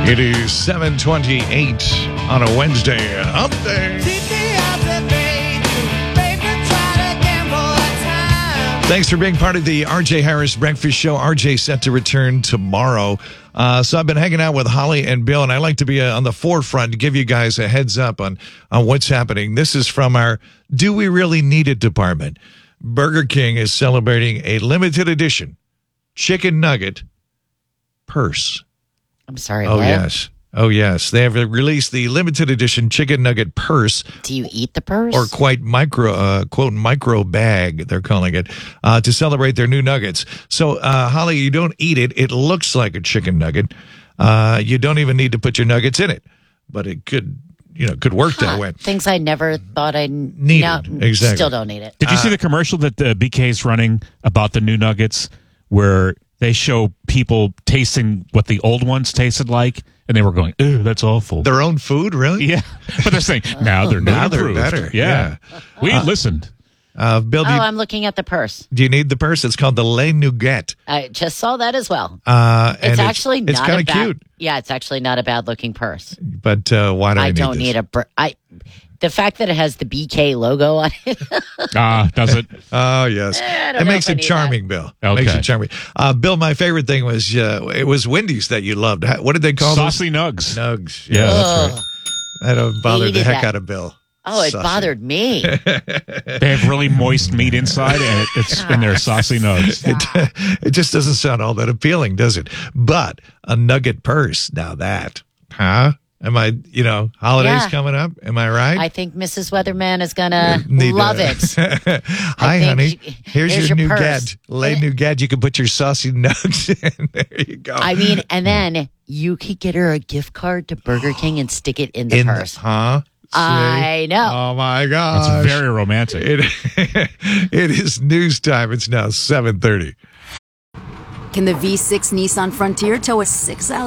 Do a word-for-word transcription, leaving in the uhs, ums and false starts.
It is seven twenty-eight on a Wednesday. Up there. Thanks for being part of the R J Harris Breakfast Show. R J set to return tomorrow. Uh, so I've been hanging out with Holly and Bill, and I like to be uh, on the forefront to give you guys a heads up on, on what's happening. This is from our Do We Really Need It department. Burger King is celebrating a limited edition chicken nugget purse. I'm sorry, Oh, what? yes. Oh, yes. They have released the limited edition chicken nugget purse. Do you eat the purse? Or quite micro, uh, quote, micro bag, they're calling it, uh, to celebrate their new nuggets. So, uh, Holly, you don't eat it. It looks like a chicken nugget. Uh, you don't even need to put your nuggets in it, but it could, you know, could work huh. that way. Things I never thought I needed. No, exactly. Still don't need it. Did you Uh, see the commercial that uh, B K's running about the new nuggets where they show people tasting what the old ones tasted like? And they were going, ew, that's awful. Their own food, really? Yeah. But they're saying, now they're Now now they're improved. better. Yeah. We Uh, listened. Uh, Bill, do Oh, you, I'm looking at the purse. do you need the purse? It's called the Le Nougat. I just saw that as well. Uh, and It's actually it's not kind a of bad, cute, Yeah, it's actually not a bad looking purse. but uh, why do I, I need don't this? need a bur- I the fact that it has the B K logo on it. Ah, does it? Oh, yes. I don't It know makes if I it need charming, Bill. Okay. Makes it charming. Uh, Bill, my favorite thing was uh, it was Wendy's that you loved. How- What did they call Saucy nugs. those? Nugs. Yeah, that's Ugh. right. That uh, bothered the Hated heck that. out of Bill. Oh, it Saucy. bothered me. They have really moist meat inside, and it, it's in their saucy nugs. It, it just doesn't sound all that appealing, does it? But a nugget purse, now that, huh? Am I, you know, holidays Yeah. coming up? Am I right? I think Missus Weatherman is gonna Need to- love it. Hi, think honey. she- Here's, here's your, your new purse. gad. Lay new gad. You can put your saucy nugs in. There you go. I mean, and then you could get her a gift card to Burger King and stick it in the in purse. huh? See? I know. Oh my gosh. It's very romantic. It, it is news time. It's now seven thirty. Can the V six Nissan Frontier tow a six hour